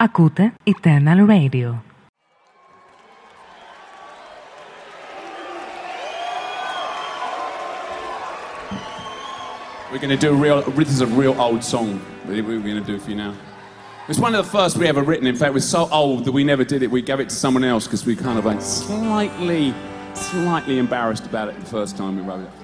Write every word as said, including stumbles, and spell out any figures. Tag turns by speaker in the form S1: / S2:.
S1: Ακούτε Eternal Radio.
S2: We're going to do a real, this is a real old song that we're going to do for you now. It's one of the first we ever written. In fact, it was so old that we never did it. We gave it to someone else because we kind of like slightly, slightly embarrassed about it the first time we wrote it.